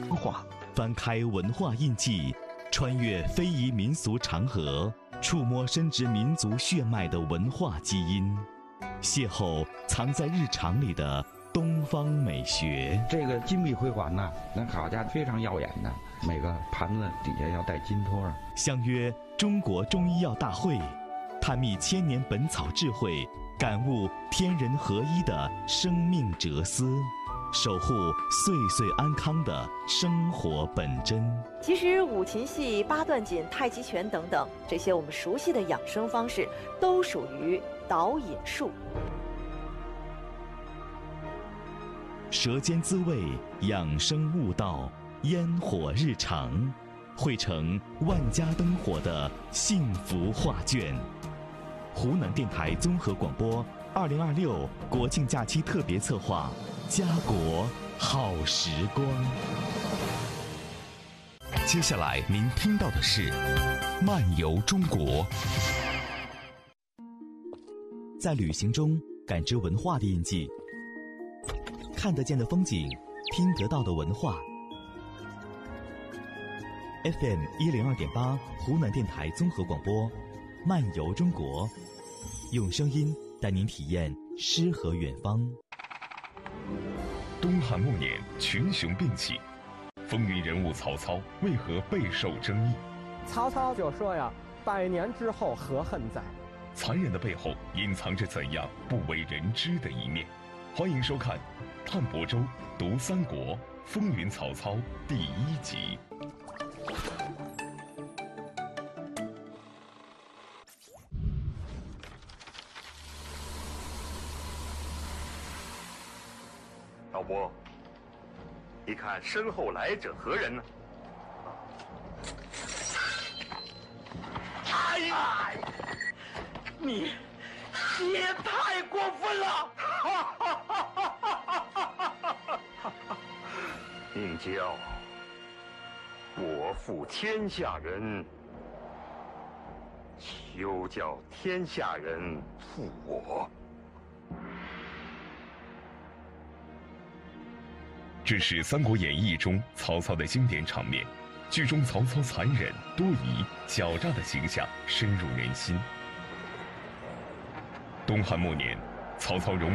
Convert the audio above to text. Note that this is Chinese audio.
化， 翻开文化印记，穿越非遗民俗长河，触摸深植民族血脉的文化基因，邂逅藏在日常里的东方美学。 这个金碧辉煌呢，那好家伙非常耀眼的，每个盘子底下要带金托。 相约中国中医药大会，探秘千年本草智慧，感悟天人合一的生命哲思，守护岁岁安康的生活本真。 其实五禽戏、八段锦、太极拳等等，这些我们熟悉的养生方式，都属于导引术。 舌尖滋味，养生悟道，烟火日常，汇成万家灯火的幸福画卷。湖南电台综合广播2026国庆假期特别策划，家国好时光。 接下来您听到的是漫游中国。 在旅行中感知文化的印记，看得见的风景，听得到的文化。FM 102.8湖南电台综合广播，漫游中国，用声音带您体验诗和远方。 东汉末年，群雄并起，风云人物曹操为何备受争议？ 曹操就说呀：“100年之后何恨在？” 残忍的背后隐藏着怎样不为人知的一面？欢迎收看《探亳州读三国风云曹操》第1集。 老伯，你看身后来者何人呢？哎呀，你也太过分了！宁教，我负天下人，休叫天下人负我。 这是《三国演义》中曹操的经典场面，剧中曹操残忍、多疑、狡诈的形象深入人心。东汉末年，曹操